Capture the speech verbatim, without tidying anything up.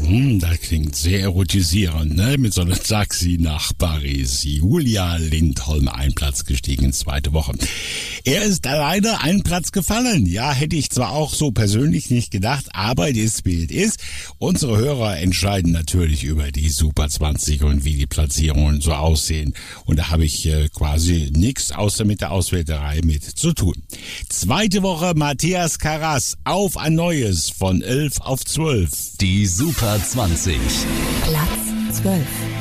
Hm, das klingt sehr erotisierend, ne? Mit so einem Taxi nach Paris. Julia Lindholm, ein Platz gestiegen, zweite Woche. Er ist alleine einen Platz gefallen. Ja, hätte ich zwar auch so persönlich nicht gedacht, aber das Bild ist. Unsere Hörer entscheiden natürlich über die Super zwanzig und wie die Platzierungen so aussehen. Und da habe ich äh, quasi nichts außer mit der Auswerterei mit zu tun. Zweite Woche Matthias Karas, auf ein neues von elf auf zwölf. Die Super zwanzig. Platz zwölf.